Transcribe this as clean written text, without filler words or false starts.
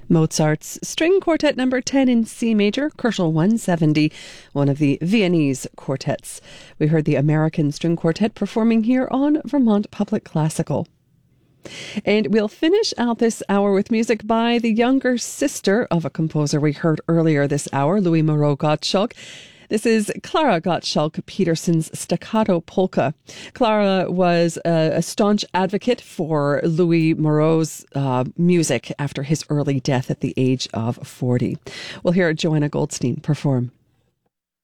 Mozart's String Quartet number 10 in C major, Koelschel 170, one of the Viennese quartets. We heard the American String Quartet performing here on Vermont Public Classical. And we'll finish out this hour with music by the younger sister of a composer we heard earlier this hour, Louis Moreau-Gottschalk. This is Clara Gottschalk-Peterson's Staccato Polka. Clara was a staunch advocate for Louis Moreau's music after his early death at the age of 40. We'll hear Joanna Goldstein perform.